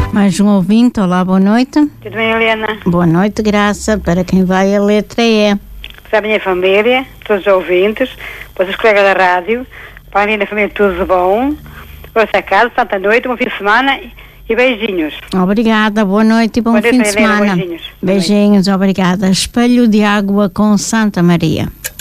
Mais um ouvinte, olá, boa noite. Tudo bem, Helena? Boa noite, Graça. Para quem vai a letra E. Para a minha família, todos os ouvintes, para os colegas da rádio, para a minha família, tudo de bom. Para a casa, santa noite, bom fim de semana e beijinhos. Obrigada, boa noite e bom fim de semana. Beijinhos. Beijinhos, obrigada. Espelho de água com Santa Maria.